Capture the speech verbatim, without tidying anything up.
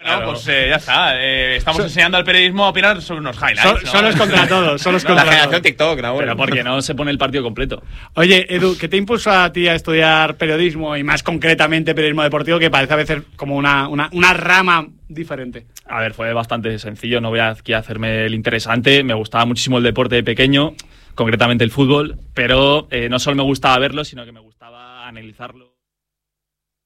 Bueno, claro. pues eh, ya está. Eh, estamos so, enseñando al periodismo a opinar sobre unos highlights. So, ¿no? Solo es contra todos. Solo es contra la generación todos. TikTok, ¿no? Pero porque no se pone el partido completo. Oye, Edu, ¿qué te impulsó a ti a estudiar periodismo y más concretamente periodismo deportivo, que parece a veces como una, una, una rama diferente? A ver, fue bastante sencillo. No voy aquí a hacerme el interesante. Me gustaba muchísimo el deporte de pequeño, concretamente el fútbol, pero eh, no solo me gustaba verlo, sino que me gustaba analizarlo.